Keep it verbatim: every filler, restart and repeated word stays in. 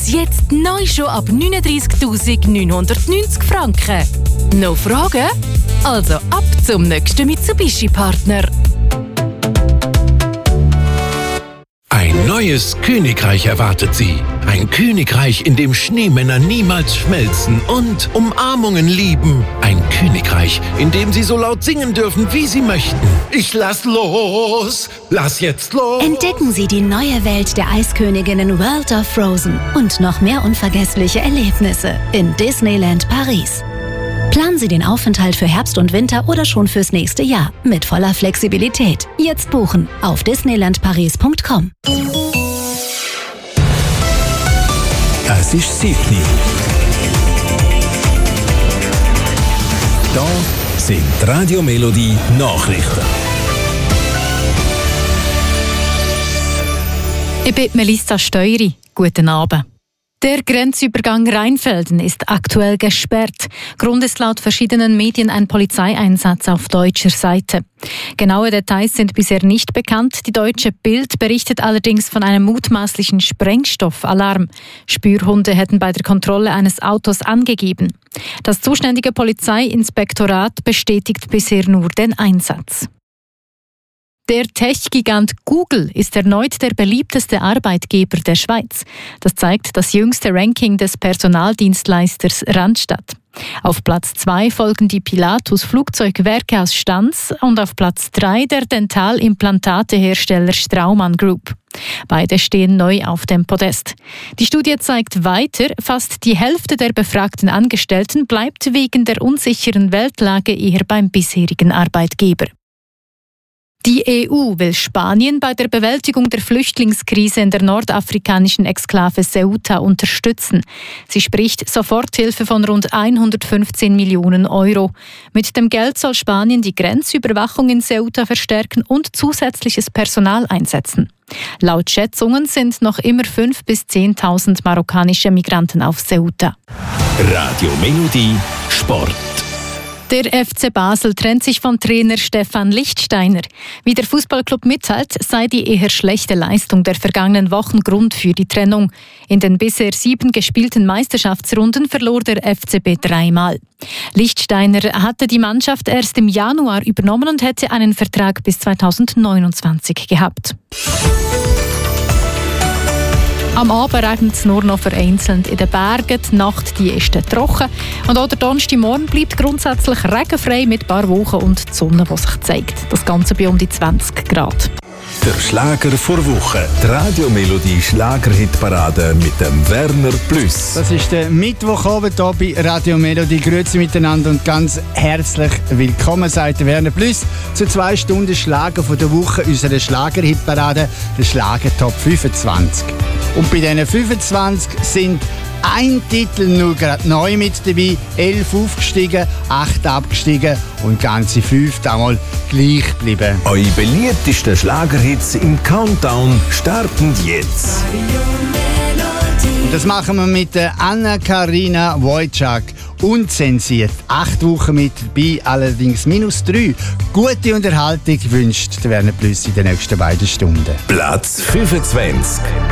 jetzt neu schon ab neununddreissigtausendneunhundertneunzig Franken. Noch Fragen? Also ab zum nächsten Mitsubishi-Partner. Ein neues Königreich erwartet Sie. Ein Königreich, in dem Schneemänner niemals schmelzen und Umarmungen lieben. Ein Königreich, in dem Sie so laut singen dürfen, wie Sie möchten. Ich lass los! Lass jetzt los! Entdecken Sie die neue Welt der Eisköniginnen World of Frozen und noch mehr unvergessliche Erlebnisse in Disneyland Paris. Planen Sie den Aufenthalt für Herbst und Winter oder schon fürs nächste Jahr mit voller Flexibilität. Jetzt buchen auf disneyland paris punkt com. Es ist sieben Uhr. Da sind die Radio Melodie Nachrichten. Ich bin Melissa Steury. Guten Abend. Der Grenzübergang Rheinfelden ist aktuell gesperrt. Grund ist laut verschiedenen Medien ein Polizeieinsatz auf deutscher Seite. Genaue Details sind bisher nicht bekannt. Die deutsche Bild berichtet allerdings von einem mutmaßlichen Sprengstoffalarm. Spürhunde hätten bei der Kontrolle eines Autos angegeben. Das zuständige Polizeiinspektorat bestätigt bisher nur den Einsatz. Der Tech-Gigant Google ist erneut der beliebteste Arbeitgeber der Schweiz. Das zeigt das jüngste Ranking des Personaldienstleisters Randstad. Auf Platz zwei folgen die Pilatus Flugzeugwerke aus Stanz und auf Platz drei der Dentalimplantatehersteller Straumann Group. Beide stehen neu auf dem Podest. Die Studie zeigt weiter, fast die Hälfte der befragten Angestellten bleibt wegen der unsicheren Weltlage eher beim bisherigen Arbeitgeber. Die E U will Spanien bei der Bewältigung der Flüchtlingskrise in der nordafrikanischen Exklave Ceuta unterstützen. Sie spricht Soforthilfe von rund hundertfünfzehn Millionen Euro. Mit dem Geld soll Spanien die Grenzüberwachung in Ceuta verstärken und zusätzliches Personal einsetzen. Laut Schätzungen sind noch immer fünftausend bis zehntausend marokkanische Migranten auf Ceuta. Radio Melodie Sport. Der F C Basel trennt sich von Trainer Stefan Lichtsteiner. Wie der Fußballclub mitteilt, sei die eher schlechte Leistung der vergangenen Wochen Grund für die Trennung. In den bisher sieben gespielten Meisterschaftsrunden verlor der F C B dreimal. Lichtsteiner hatte die Mannschaft erst im Januar übernommen und hätte einen Vertrag bis zweitausendneunundzwanzig gehabt. Am Abend regnet es nur noch vereinzelt in den Bergen. Die Nacht die ist trocken. Und auch der Donnerstagmorgen bleibt grundsätzlich regenfrei mit ein paar Wolken und die Sonne, die sich zeigt. Das Ganze bei um die zwanzig Grad. Der Schlager vor Woche. Die Radio Melodie Schlagerhitparade mit dem Werner Plus. Das ist der Mittwochabend hier bei Radio Melodie. Grüezi miteinander und ganz herzlich willkommen, sagt Werner Plus, zu zwei Stunden Schlager von der Woche unserer Schlagerhitparade, der Schlager Top fünfundzwanzig. Und bei diesen fünfundzwanzig sind ein Titel nur gerade neu mit dabei, elf aufgestiegen, acht abgestiegen und ganze fünf damals gleich geblieben. Eure beliebtesten Schlagerhits im Countdown starten jetzt. Und das machen wir mit der Anna-Karina Wojcik. Unzensiert. Acht Wochen mit dabei, allerdings minus drei. Gute Unterhaltung wünscht Werner Plus in den nächsten beiden Stunden. Platz fünfundzwanzig.